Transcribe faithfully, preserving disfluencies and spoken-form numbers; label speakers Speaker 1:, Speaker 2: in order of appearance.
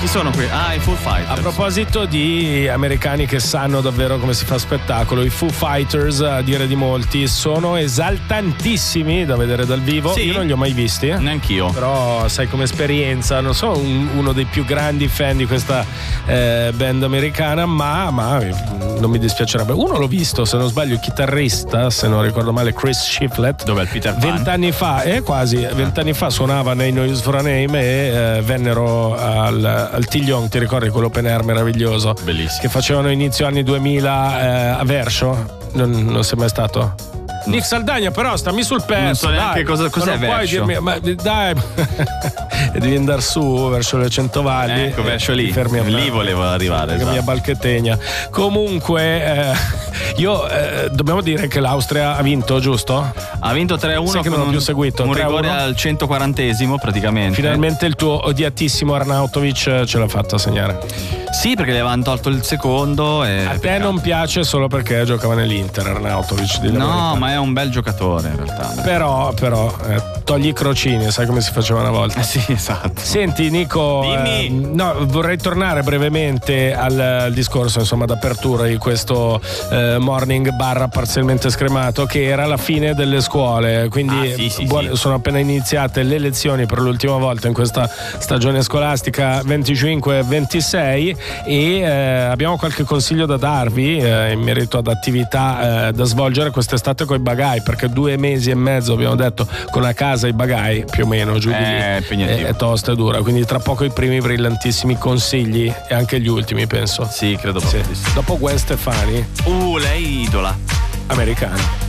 Speaker 1: Chi sono qui? Ah, i Foo Fighters.
Speaker 2: A proposito di americani che sanno davvero come si fa spettacolo, i Foo Fighters, a dire di molti, sono esaltantissimi da vedere dal vivo.
Speaker 1: Sì?
Speaker 2: Io non li ho mai visti.
Speaker 1: Neanch'io.
Speaker 2: Però sai, come esperienza, non sono un, uno dei più grandi fan di questa eh, band americana, ma, ma non mi dispiacerebbe. Uno l'ho visto, se non sbaglio, il chitarrista, se non ricordo male, Chris Shiflett.
Speaker 1: Dov'è il Peter Pan?
Speaker 2: Vent'anni fa, eh, quasi, vent'anni fa suonava nei No Use for a Name e eh, vennero al, al Tiglion, ti ricordi quell'open air meraviglioso?
Speaker 1: Bellissimo.
Speaker 2: Che facevano inizio anni duemila eh, a Verscio? Non, non sei mai stato? Nick Saldagna, però stammi sul pezzo.
Speaker 1: Non so neanche
Speaker 2: dai.
Speaker 1: cosa, cos'è
Speaker 2: non puoi
Speaker 1: Verscio.
Speaker 2: dirmi, ma dai, e devi andare su verso le Centovalli.
Speaker 1: Ecco, verso lì.
Speaker 2: Fermi a
Speaker 1: Lì volevo arrivare.
Speaker 2: La
Speaker 1: Esatto.
Speaker 2: mia balchettegna. Comunque, eh, io eh, dobbiamo dire che l'Austria ha vinto, giusto?
Speaker 1: Ha vinto tre a uno.
Speaker 2: Sai che
Speaker 1: con
Speaker 2: non ho
Speaker 1: un,
Speaker 2: più seguito.
Speaker 1: un
Speaker 2: tre a uno.
Speaker 1: rigore al centoquarantesimo praticamente.
Speaker 2: Finalmente il tuo odiatissimo Arnautovic ce l'ha fatta segnare.
Speaker 1: Sì, perché le avevano tolto il secondo. E
Speaker 2: A te
Speaker 1: peccato.
Speaker 2: non piace solo perché giocava nell'Inter Arnautovic? Di
Speaker 1: No, ma è un bel giocatore in realtà.
Speaker 2: Però, però, eh, togli i crocini, sai come si faceva una volta.
Speaker 1: Eh sì, esatto.
Speaker 2: Senti Nico,
Speaker 1: Dimmi.
Speaker 2: eh, no, vorrei tornare brevemente al, al discorso, insomma, d'apertura di questo eh, morning barra parzialmente scremato, che era la fine delle scuole, quindi
Speaker 1: Ah, sì, sì,
Speaker 2: buone-
Speaker 1: sì.
Speaker 2: sono appena iniziate le lezioni per l'ultima volta in questa stagione scolastica venticinque ventisei e eh, abbiamo qualche consiglio da darvi eh, in merito ad attività eh, da svolgere quest'estate con i bagai, perché due mesi e mezzo abbiamo detto con la casa i bagai più o meno giù di lì
Speaker 1: Eh, impegnativo.
Speaker 2: è, è tosta e dura, quindi tra poco i primi brillantissimi consigli e anche gli ultimi, penso.
Speaker 1: Sì, credo
Speaker 2: Sì.
Speaker 1: proprio di sì.
Speaker 2: Dopo Gwen Stefani,
Speaker 1: Uh, lei idola.
Speaker 2: americana.